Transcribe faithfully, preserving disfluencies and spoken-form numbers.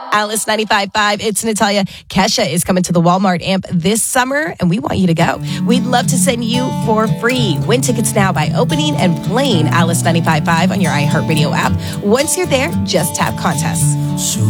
Alice ninety-five point five, it's Natalia. Kesha is coming to the Walmart Amp this summer, and we want you to go. We'd love to send you for free. Win tickets now by opening and playing Alice ninety-five point five on your iHeartRadio app. Once you're there, just tap contests.